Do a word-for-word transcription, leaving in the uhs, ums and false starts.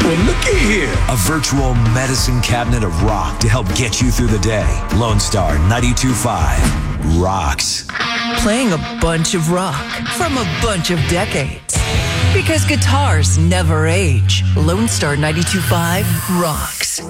Well, looky here. A virtual medicine cabinet of rock to help get you through the day. Lone Star ninety-two point five rocks. Playing a bunch of rock from a bunch of decades. Because guitars never age. Lone Star ninety-two point five rocks.